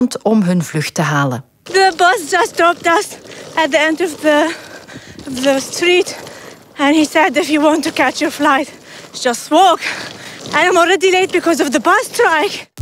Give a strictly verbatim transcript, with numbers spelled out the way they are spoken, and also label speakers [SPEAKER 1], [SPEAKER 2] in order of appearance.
[SPEAKER 1] om hun vlucht te halen.
[SPEAKER 2] The bus just dropped us at the end of the, of the street. And he said, if you want to catch your flight, just walk. And I'm already late because of the bus strike.